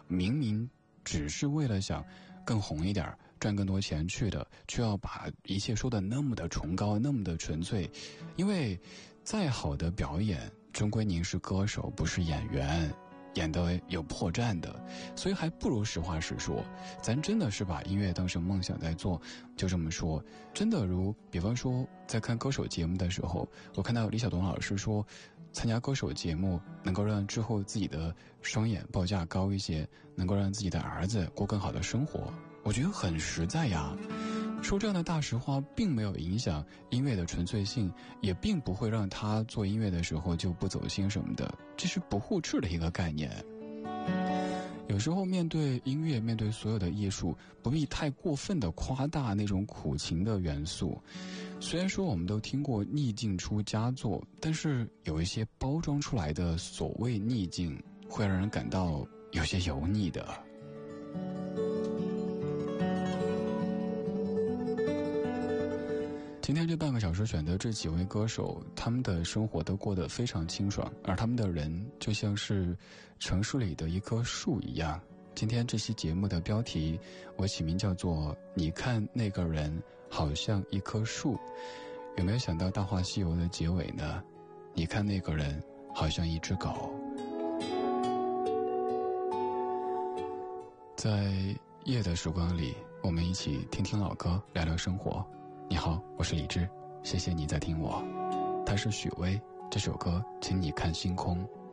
明明只是为了想更红一点，赚更多钱去的，却要把一切说得那么的崇高，那么的纯粹。因为再好的表演，终归您是歌手，不是演员，演得有破绽的，所以还不如实话实说。咱真的是把音乐当成梦想在做，就这么说。真的如比方说在看歌手节目的时候，我看到李晓东老师说，参加歌手节目能够让之后自己的双眼报价高一些，能够让自己的儿子过更好的生活，我觉得很实在呀。说这样的大实话并没有影响音乐的纯粹性，也并不会让他做音乐的时候就不走心什么的，这是不互斥的一个概念。有时候面对音乐，面对所有的艺术，不必太过分的夸大那种苦情的元素。虽然说我们都听过逆境出佳作，但是有一些包装出来的所谓逆境会让人感到有些油腻的。今天这半个小时选的这几位歌手，他们的生活都过得非常清爽，而他们的人就像是城市里的一棵树一样。今天这期节目的标题我起名叫做你看那个人好像一棵树。有没有想到大话西游的结尾呢？你看那个人好像一只狗。在夜的时光里，我们一起听听老歌，聊聊生活。你好，我是李志，谢谢你在听我。他是许巍，这首歌请你看星空。